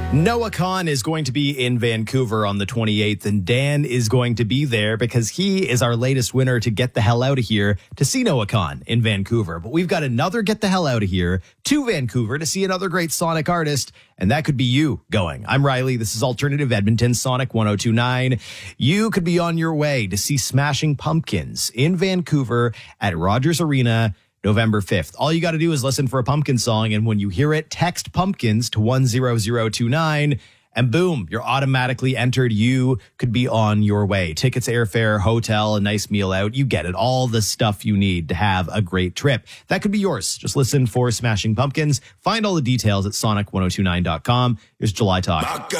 Noah Khan is going to be in Vancouver on the 28th, and Dan is going to be there because he is our latest winner to get the hell out of here to see Noah Khan in Vancouver. But we've got another get the hell out of here to Vancouver to see another great Sonic artist, and that could be you going. I'm Riley. This is Alternative Edmonton, Sonic 102.9. You could be on your way to see Smashing Pumpkins in Vancouver at Rogers Arena November 5th. All you got to do is listen for a Pumpkin song, and when you hear it, text Pumpkins to 10029, and boom, you're automatically entered. You could be on your way. Tickets, airfare, hotel, a nice meal out. You get it. All the stuff you need to have a great trip. That could be yours. Just listen for Smashing Pumpkins. Find all the details at sonic1029.com. Here's July Talk.